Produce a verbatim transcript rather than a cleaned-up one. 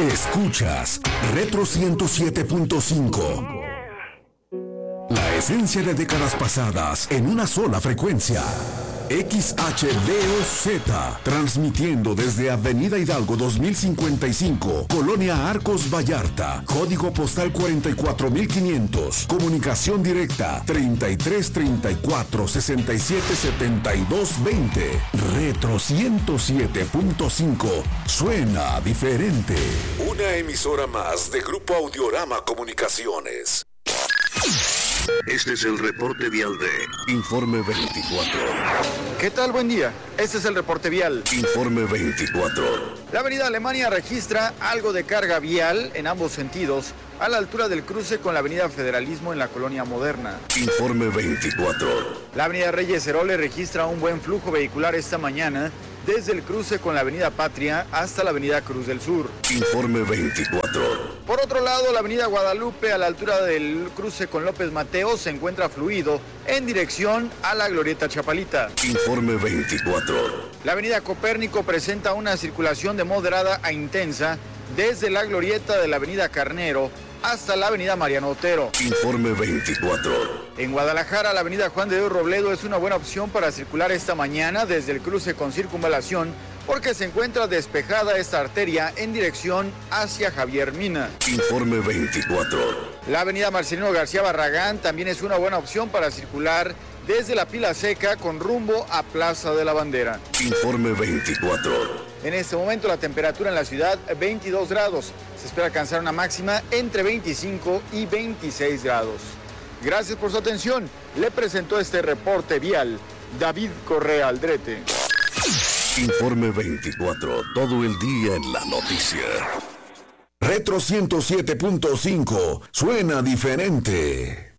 Escuchas Retro ciento siete punto cinco. La esencia de décadas pasadas en una sola frecuencia. X H D O Z, transmitiendo desde Avenida Hidalgo dos mil cincuenta y cinco, Colonia Arcos Vallarta, código postal cuarenta y cuatro mil quinientos, comunicación directa treinta y tres treinta y cuatro sesenta y siete setenta y dos veinte. Retro ciento siete punto cinco, suena diferente. Una emisora más de Grupo Audiorama Comunicaciones. Este es el reporte vial de Informe veinticuatro. ¿Qué tal? Buen día. Este es el reporte vial. Informe veinticuatro. La avenida Alemania registra algo de carga vial en ambos sentidos a la altura del cruce con la avenida Federalismo en la Colonia Moderna. Informe veinticuatro. La avenida Reyes Heroles registra un buen flujo vehicular esta mañana desde el cruce con la avenida Patria hasta la avenida Cruz del Sur. Informe veinticuatro. Por otro lado, la avenida Guadalupe a la altura del cruce con López Mateo se encuentra fluido en dirección a la Glorieta Chapalita. Informe veinticuatro. La avenida Copérnico presenta una circulación de moderada a intensa desde la glorieta de la avenida Carnero hasta la avenida Mariano Otero. Informe veinticuatro. En Guadalajara, la avenida Juan de Dios Robledo es una buena opción para circular esta mañana desde el cruce con Circunvalación porque se encuentra despejada esta arteria en dirección hacia Javier Mina. Informe veinticuatro. La avenida Marcelino García Barragán también es una buena opción para circular desde la Pila Seca con rumbo a Plaza de la Bandera. Informe veinticuatro. En este momento la temperatura en la ciudad veintidós grados. Se espera alcanzar una máxima entre veinticinco y veintiséis grados. Gracias por su atención. Le presentó este reporte vial David Correa Aldrete. Informe veinticuatro. Todo el día en la noticia. Retro ciento siete punto cinco, suena diferente.